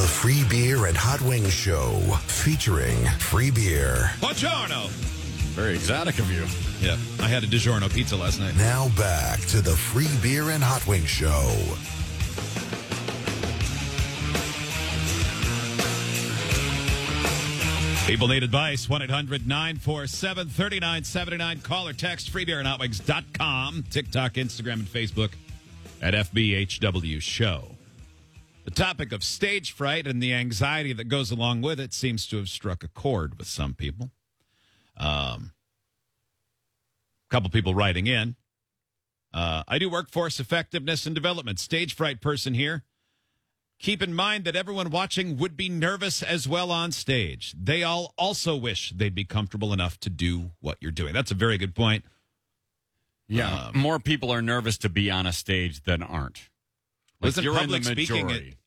The Free Beer and Hot Wings Show, featuring free beer. Buongiorno. Very exotic of you. Yeah, I had a DiGiorno pizza last night. Now back to the Free Beer and Hot Wings Show. People need advice. 1-800-947-3979. Call or text freebeerandhotwings.com. TikTok, Instagram, and Facebook at FBHW Show. The topic of stage fright and the anxiety that goes along with it seems to have struck a chord with some people. A couple people writing in. I do workforce effectiveness and development. Stage fright person here. Keep in mind that everyone watching would be nervous as well on stage. They all also wish they'd be comfortable enough to do what you're doing. That's a very good point. Yeah, more people are nervous to be on a stage than aren't. Like Isn't you're in the public speaking majority.